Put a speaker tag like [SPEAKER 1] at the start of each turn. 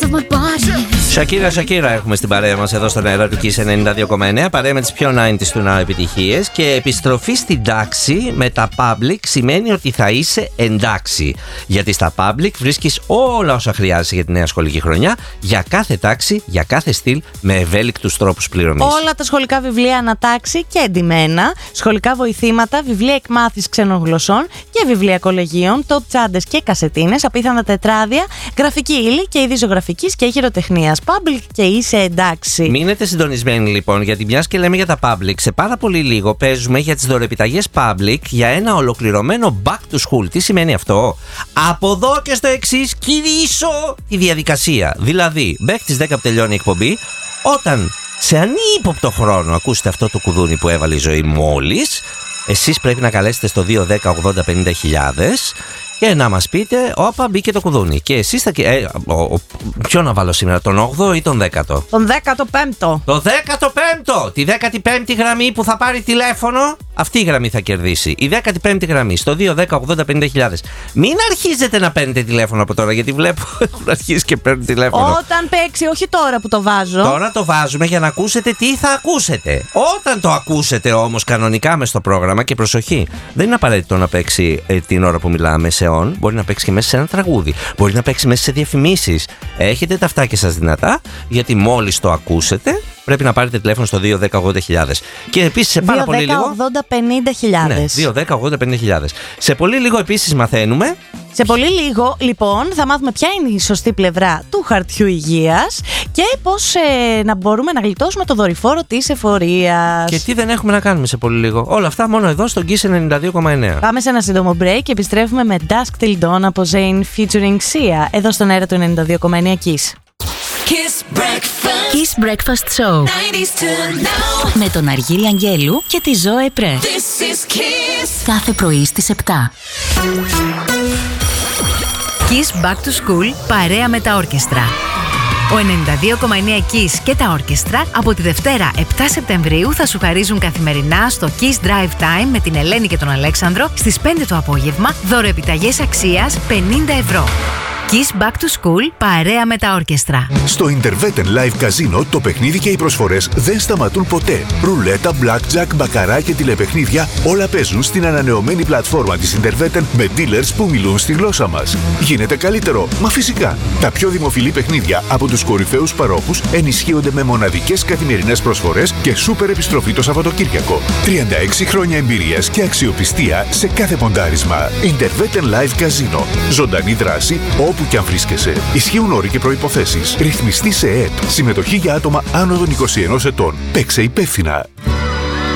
[SPEAKER 1] of my body.
[SPEAKER 2] Σακύρα έχουμε στην παρέα μας εδώ στον αέρα του Kiss 92,9. Παρέα με τις πιο 90's του Now επιτυχίες. Και επιστροφή στην τάξη με τα public σημαίνει ότι θα είσαι εντάξει. Γιατί στα public βρίσκεις όλα όσα χρειάζεσαι για τη νέα σχολική χρονιά, για κάθε τάξη, για κάθε στυλ, με ευέλικτους τρόπους πληρωμής.
[SPEAKER 3] Όλα τα σχολικά βιβλία ανατάξει και εντυμένα, σχολικά βοηθήματα, βιβλία εκμάθησης ξένων γλωσσών και βιβλία κολεγίων, top τσάντες και κασετίνες, απίθανα τετράδια, γραφική ύλη και είδη ζωγραφικής και χειροτεχνίας. Public και είσαι εντάξει.
[SPEAKER 2] Μείνετε συντονισμένοι λοιπόν, γιατί μιας και λέμε για τα public, σε πάρα πολύ λίγο παίζουμε για τις δωρεπιταγές public για ένα ολοκληρωμένο back to school. Τι σημαίνει αυτό? Από εδώ και στο εξής κηρύσω τη διαδικασία. Δηλαδή, μέχρι τις 10 που τελειώνει η εκπομπή, όταν σε ανύποπτο χρόνο ακούσετε αυτό το κουδούνι που έβαλε η ζωή μόλις, εσείς πρέπει να καλέσετε στο 210 80 50 χιλιάδες και να μας πείτε, όπα, μπήκε το κουδούνι. Και εσείς θα... ποιο να βάλω σήμερα, τον 8ο ή τον 10ο?
[SPEAKER 3] Τον 15ο.
[SPEAKER 2] Το 15ο! Τη 15η γραμμή που θα πάρει τηλέφωνο, αυτή η γραμμή θα κερδίσει. Η 15η γραμμή, στο 210 80 50 χιλιάδες. Μην αρχίζετε να παίρνετε τηλέφωνο από τώρα, γιατί βλέπω έχουν αρχίσει και παίρνουν τηλέφωνο.
[SPEAKER 3] Όταν παίξει, όχι τώρα που το βάζω.
[SPEAKER 2] Τώρα το βάζουμε για να ακούσετε τι θα ακούσετε. Όταν το ακούσετε όμως κανονικά μες στο πρόγραμμα, και προσοχή, δεν είναι απαραίτητο να παίξει την ώρα που μιλάμε σε on, μπορεί να παίξει και μέσα σε ένα τραγούδι, μπορεί να παίξει μέσα σε διαφημίσεις. Έχετε τα αυτάκια σας δυνατά, γιατί μόλις το ακούσετε πρέπει να πάρετε τηλέφωνο στο 210 80 χιλιάδες. Και επίσης σε πάρα πολύ λίγο.
[SPEAKER 3] 210 80 50 χιλιάδες.
[SPEAKER 2] 210 80 50 χιλιάδες. Σε πολύ λίγο επίσης μαθαίνουμε.
[SPEAKER 3] Σε πολύ λίγο, λοιπόν, θα μάθουμε ποια είναι η σωστή πλευρά του χαρτιού υγείας και πώς να μπορούμε να γλιτώσουμε το δορυφόρο της εφορίας.
[SPEAKER 2] Και τι δεν έχουμε να κάνουμε σε πολύ λίγο. Όλα αυτά μόνο εδώ στο Kiss 92,9.
[SPEAKER 3] Πάμε σε ένα σύντομο break και επιστρέφουμε με Dusk Till Dawn από Zayn featuring Sia εδώ στον αέρα του 92,9 Kiss.
[SPEAKER 1] Kiss Breakfast Show. 90's to now. Με τον Αργύρη Αγγέλου και τη Ζωέ Πρέ. This is Kiss. Κάθε πρωί στις 7.
[SPEAKER 4] Kiss Back to School παρέα με τα όρκεστρα. Ο 92,9 Kiss και τα όρκεστρα από τη Δευτέρα 7 Σεπτεμβρίου θα σου χαρίζουν καθημερινά στο Kiss Drive Time με την Ελένη και τον Αλέξανδρο στις 5 το απόγευμα δωροεπιταγές αξίας 50 ευρώ. Kiss Back to School παρέα με τα όρκεστρα.
[SPEAKER 5] Στο Interveten Live Casino το παιχνίδι και οι προσφορές δεν σταματούν ποτέ. Ρουλέτα, blackjack, μπακαρά και τηλεπαιχνίδια όλα παίζουν στην ανανεωμένη πλατφόρμα της Interveten με dealers που μιλούν στη γλώσσα μας. Γίνεται καλύτερο, μα φυσικά. Τα πιο δημοφιλή παιχνίδια από τους κορυφαίους παρόχους ενισχύονται με μοναδικές καθημερινές προσφορές και σούπερ επιστροφή το Σαββατοκύριακο. 36 χρόνια εμπειρίας και αξιοπιστία σε κάθε ποντάρισμα. Interveten Live Casino. Ζωντανή δράση όπου και αν βρίσκεσαι. Ισχύουν όροι και προϋποθέσεις. Ρυθμιστή σε ΕΕΠ. Συμμετοχή για άτομα άνω των 21 ετών. Παίξε υπεύθυνα.